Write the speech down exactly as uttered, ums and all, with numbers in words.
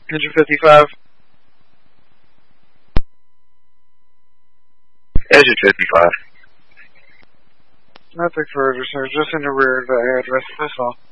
Engine fifty-five. Engine fifty-five. Nothing further, sir. Just in the rear of the address. That's all.